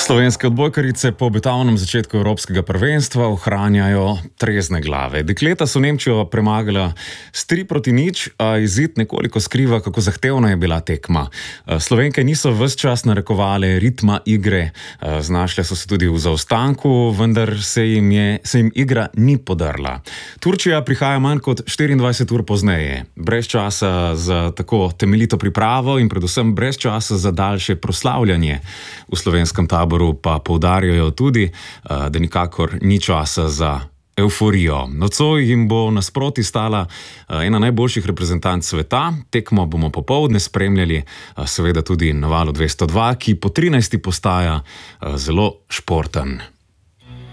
Slovenske odbojkarice po obetavnem začetku evropskega prvenstva ohranjajo trezne glave. Dekleta so Nemčijo premagala s 3-0, a izid nekoliko skriva, kako zahtevna je bila tekma. Slovenke niso ves čas narekovale ritma igre, znašle so se tudi v zaostanku, vendar se jim igra ni podrla. Turčija prihaja manj kot 24 ur pozneje, brez časa za tako temeljito pripravo in predvsem brez časa za daljše proslavljanje. V slovenskem taboru pa poudarjajo tudi, da nikakor ni časa za euforijo. Nocoj jim bo nasproti stala ena najboljših reprezentanc sveta. Tekmo bomo popoldne spremljali, seveda tudi na Valu 202, ki po 13. postaja zelo športen.